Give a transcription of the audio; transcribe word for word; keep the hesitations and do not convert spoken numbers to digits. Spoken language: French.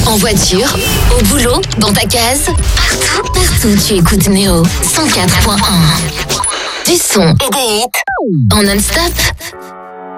En voiture, au boulot, dans ta case, partout, partout tu écoutes Néo cent quatre point un. Du son et des hits en non-stop.